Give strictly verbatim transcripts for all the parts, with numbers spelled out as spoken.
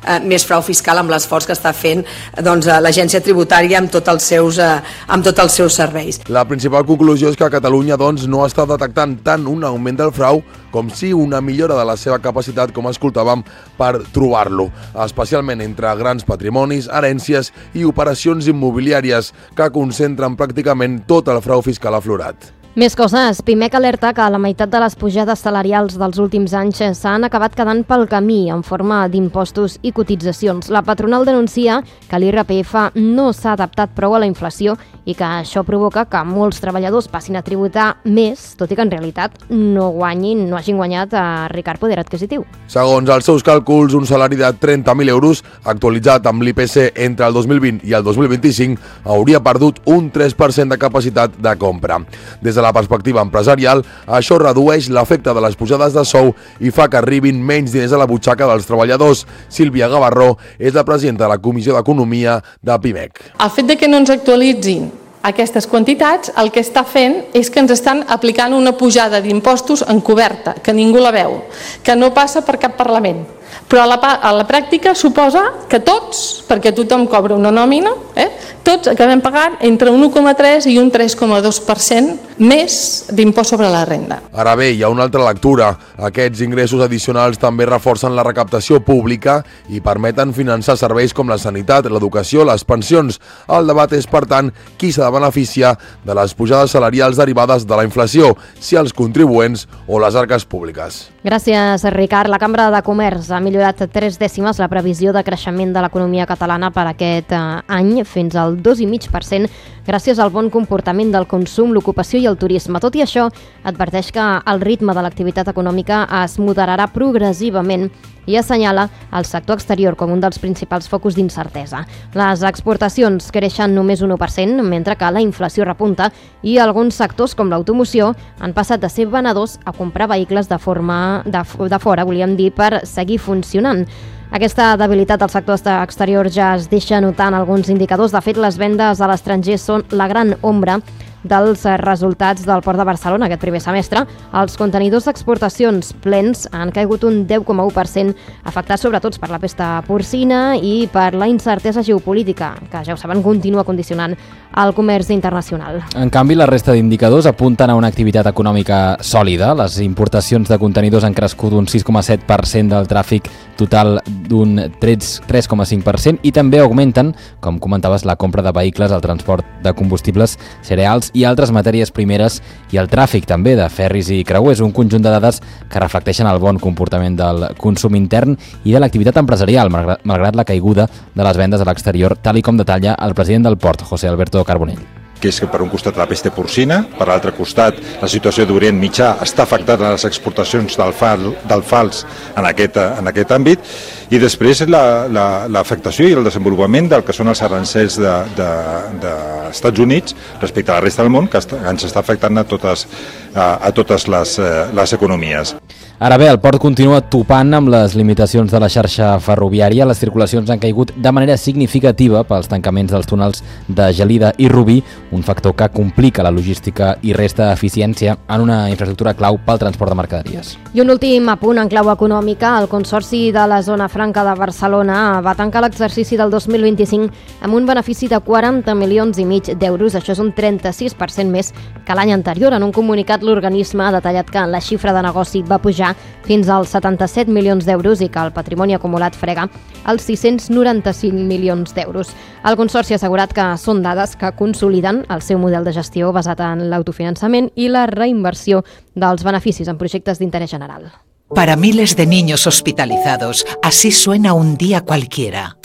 eh, més frau fiscal amb l'esforç que està fent doncs, l'agència tributària amb, tot els seus, eh, amb tots els seus serveis. La principal conclusió és que Catalunya doncs, no està detectant tant un augment del frau com si una millora de la seva capacitat, com escoltàvem, per trobar-lo, especialment entre grans patrimonis, herències i operacions immobiliàries que concentren pràcticament tot el frau fiscal aflorat. Més coses. Pimec alerta que la meitat de les pujades salarials dels últims anys s'han acabat quedant pel camí en forma d'impostos i cotitzacions. La patronal denuncia que l'I R P F no s'ha adaptat prou a la inflació i que això provoca que molts treballadors passin a tributar més, tot i que en realitat no guanyin, no hagin guanyat a Ricard poder adquisitiu. Segons els seus càlculs, un salari de trenta mil euros, actualitzat amb l'I P C entre el dos mil vint i el dos mil vint-i-cinc, hauria perdut un tres per cent de capacitat de compra. Des de la perspectiva empresarial, això redueix l'efecte de les pujades de sou i fa que arribin menys diners a la butxaca dels treballadors. Sílvia Gavarró és la presidenta de la Comissió d'Economia de Pimec. El fet de que no ens actualitzin aquestes quantitats, el que està fent és que ens estan aplicant una pujada d'impostos encoberta, que ningú la veu, que no passa per cap Parlament. Però a la, a la pràctica suposa que tots, perquè tothom cobra una nòmina, eh, tots acabem pagant entre un u coma tres i un tres coma dos per cent més d'impost sobre la renda. Ara bé, hi ha una altra lectura. Aquests ingressos addicionals també reforcen la recaptació pública i permeten finançar serveis com la sanitat, l'educació, les pensions. El debat és, per tant, qui s'ha de beneficiar de les pujades salarials derivades de la inflació, si els contribuents o les arques públiques. Gràcies, Ricard. La Cambra de Comerç ha millorat tres dècimes la previsió de creixement de l'economia catalana per aquest any fins al dos coma cinc per cent gràcies al bon comportament del consum, l'ocupació i el turisme. Tot i això, adverteix que el ritme de l'activitat econòmica es moderarà progressivament i assenyala el sector exterior com un dels principals focus d'incertesa. Les exportacions creixen només un u per cent, mentre que la inflació repunta i alguns sectors com l'automoció han passat de ser venedors a comprar vehicles de forma de, de fora, volíem dir, per seguir funcionant. Aquesta debilitat del sector exterior ja es deixa notar en alguns indicadors. De fet, les vendes a l'estranger són la gran ombra dels resultats del Port de Barcelona aquest primer semestre. Els contenidors d'exportacions plens han caigut un deu coma u per cent, afectats sobretot per la pesta porcina i per la incertesa geopolítica, que ja ho saben, continua condicionant el comerç internacional. En canvi, la resta d'indicadors apunten a una activitat econòmica sòlida. Les importacions de contenidors han crescut un sis coma set per cent del tràfic total d'un tres coma cinc per cent i també augmenten, com comentaves, la compra de vehicles, el transport de combustibles, cereals i altres matèries primeres i el tràfic també de ferris i creuers, un conjunt de dades que reflecteixen el bon comportament del consum intern i de l'activitat empresarial, malgrat la caiguda de les vendes a l'exterior, tal i com detalla el president del Port, José Alberto Carbonell. Que és que per un costat la pesta porcina, per l'altre costat la situació d'Orient Mitjà està afectant a les exportacions del, fal, del fals en aquest, en aquest àmbit, i després l'afectació la, la, i el desenvolupament del que són els arancels dels de, de Estats Units respecte a la resta del món, que ens està afectant a totes, a, a totes les, les economies. Ara bé, el port continua topant amb les limitacions de la xarxa ferroviària. Les circulacions han caigut de manera significativa pels tancaments dels túnels de Gelida i Rubí, un factor que complica la logística i resta eficiència en una infraestructura clau pel transport de mercaderies. I un últim apunt en clau econòmica. El Consorci de la Zona Franca de Barcelona va tancar l'exercici del dos mil vint-i-cinc amb un benefici de quaranta milions i mig d'euros. Això és un trenta-sis per cent més que l'any anterior. En un comunicat, l'organisme ha detallat que la xifra de negoci va pujar fins als setanta-set milions d'euros i que el patrimoni acumulat frega els sis-cents noranta-cinc milions d'euros. El Consorci ha assegurat que són dades que consoliden el seu model de gestió basat en l'autofinançament i la reinversió dels beneficis en projectes d'interès general. Para miles de niños hospitalizados, así suena un día cualquiera.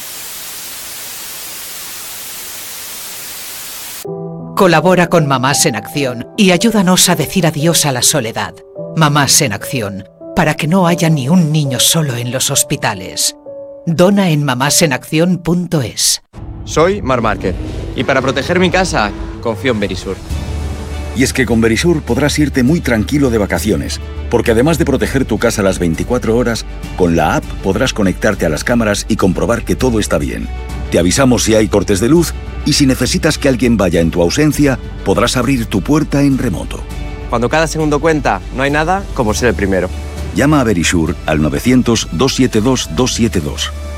Colabora con Mamás en Acción y ayúdanos a decir adiós a la soledad. Mamás en Acción, para que no haya ni un niño solo en los hospitales. Dona en mamás en acción punto es. Soy Mar Márquez y para proteger mi casa confío en Verisur. Y es que con Verisur podrás irte muy tranquilo de vacaciones, porque además de proteger tu casa las veinticuatro horas, con la app podrás conectarte a las cámaras y comprobar que todo está bien. Te avisamos si hay cortes de luz y si necesitas que alguien vaya en tu ausencia, podrás abrir tu puerta en remoto. Cuando cada segundo cuenta, no hay nada como ser el primero. Llama a Verisur al novecientos, doscientos setenta y dos, doscientos setenta y dos.